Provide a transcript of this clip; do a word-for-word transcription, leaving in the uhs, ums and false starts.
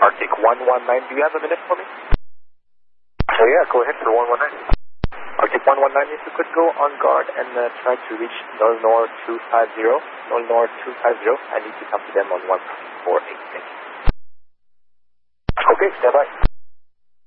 Arctic one one nine, do you have a minute for me? So yeah, go ahead for one one nine. Arctic one one nine, if you could go on guard and uh, try to reach Null Nord two five zero. Null Nord two five zero, I need to come to them on one four eight. Thank you. Okay, stand by.